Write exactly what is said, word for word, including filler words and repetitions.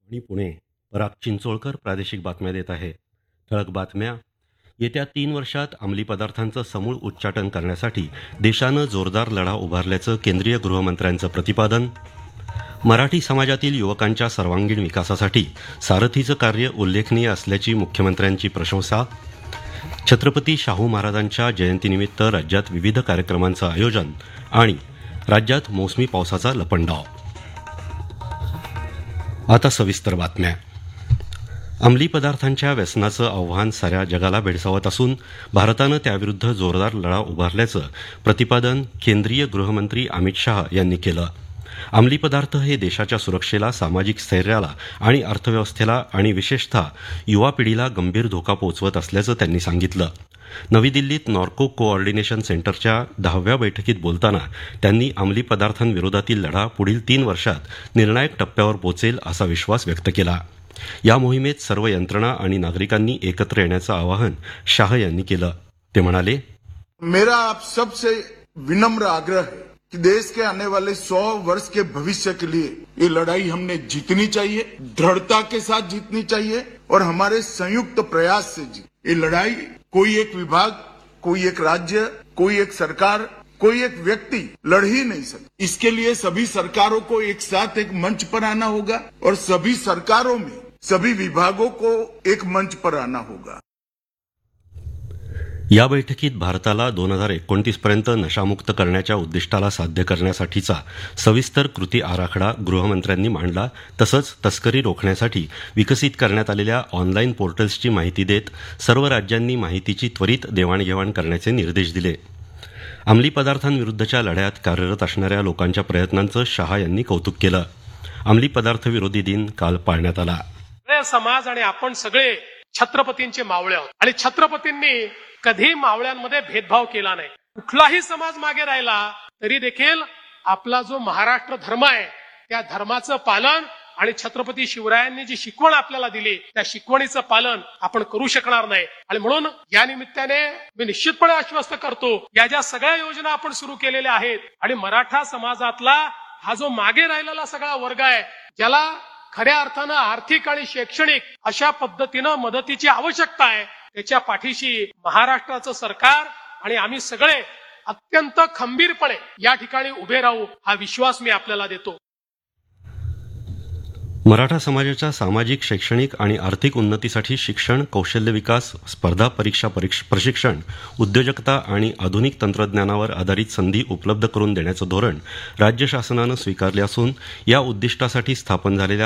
आणि पुणे पराग चिंचोळकर प्रादेशिक बातम्या देत आहे. ठळक बातम्या. येत्या तीन वर्षात अंमली पदार्थांचं समूळ उच्चाटन करण्यासाठी देशानं जोरदार लढा उभारल्याचं केंद्रीय गृहमंत्र्यांचं प्रतिपादन. मराठी समाजातील युवकांच्या सर्वांगीण विकासासाठी सारथीचं कार्य उल्लेखनीय असल्याची मुख्यमंत्र्यांची प्रशंसा. छत्रपती शाहू महाराजांच्या जयंतीनिमित्त राज्यात विविध कार्यक्रमांचं आयोजन आणि राज्यात मोसमी पावसाचा लपंडाव. आता सविस्तर बातम्या. अंमली पदार्थांच्या व्यसनाचं आव्हान साऱ्या जगाला भेडसावत असून भारतानं त्याविरुद्ध जोरदार लढा उभारल्याचं प्रतिपादन केंद्रीय गृहमंत्री अमित शाह यांनी केलं. अंमली पदार्थ हे देशाच्या सुरक्षेला, सामाजिक स्थैर्याला आणि अर्थव्यवस्थेला आणि विशेषतः युवा पिढीला गंभीर धोका पोचवत असल्याचं त्यांनी सांगितलं. नवी दिल्लीत नॉर्को कोऑर्डिनेशन सेंटरच्या दहाव्या बैठकीत बोलताना त्यांनी अंमली पदार्थांविरोधातील लढा पुढील तीन वर्षात निर्णायक टप्प्यावर पोचेल असा विश्वास व्यक्त केला. या मोहिमेत सर्व यंत्रणा आणि नागरिकांनी एकत्र येण्याचं आवाहन शाह यांनी केलं. ते म्हणाले, मेरा आप सबसे विनम्र आग्रह है कि देश के आने वाले सौ वर्ष के भविष्य के लिए ये लड़ाई हमने जीतनी चाहिए, दृढ़ता के साथ जीतनी चाहिए और हमारे संयुक्त प्रयास से जी ये लड़ाई कोई एक विभाग, कोई एक राज्य, कोई एक सरकार, कोई एक व्यक्ति लड़ ही नहीं सकता. इसके लिए सभी सरकारों को एक साथ एक मंच पर आना होगा और सभी सरकारों में सभी विभागों को एक मंच पर आना होगा. या बैठकीत भारताला दोन हजार एकोणतीस पर्यंत नशामुक्त करण्याच्या उद्दिष्टाला साध्य करण्यासाठीचा सविस्तर कृती आराखडा गृहमंत्र्यांनी मांडला. तसंच तस्करी रोखण्यासाठी विकसित करण्यात आलेल्या ऑनलाईन पोर्टल्सची माहिती देत सर्व राज्यांनी माहितीची त्वरित देवाणघेवाण करण्याचे निर्देश दिले. अंमली पदार्थांविरुद्धच्या लढ्यात कार्यरत असणाऱ्या लोकांच्या प्रयत्नांचं शाह यांनी कौतुक केलं. अंमली पदार्थ विरोधी दिन काल पाळण्यात आला. समाज आणि आपण सगळे छत्रपतींचे मावळे आहोत आणि छत्रपतींनी कधी मावळ्यांमध्ये भेदभाव केला नाही. कुठलाही समाज मागे राहिला तरी देखील आपला जो महाराष्ट्र धर्म आहे त्या धर्माचं पालन आणि छत्रपती शिवरायांनी जी शिकवण आपल्याला दिली त्या शिकवणीचं पालन आपण करू शकणार नाही. आणि म्हणून या निमित्ताने मी निश्चितपणे आश्वस्त करतो, या ज्या सगळ्या योजना आपण सुरू केलेल्या आहेत आणि मराठा समाजातला हा जो मागे राहिलेला सगळा वर्ग आहे, ज्याला खऱ्या अर्थानं आर्थिक आणि शैक्षणिक अशा पद्धतीनं मदतीची आवश्यकता आहे, त्याच्या पाठीशी महाराष्ट्राचं सरकार आणि आम्ही सगळे अत्यंत खंबीरपणे या ठिकाणी उभे राहू, हा विश्वास मी आपल्याला देतो. मराठा समाजाच्या सामाजिक, शैक्षणिक आणि आर्थिक उन्नतीसाठी शिक्षण, कौशल्य विकास, स्पर्धा परीक्षा प्रशिक्षण, उद्योजकता आणि आधुनिक तंत्रज्ञानावर आधारित संधी उपलब्ध करून देण्याचं धोरण राज्य शासनानं स्वीकारले असून या उद्दिष्टासाठी स्थापन झालेल्या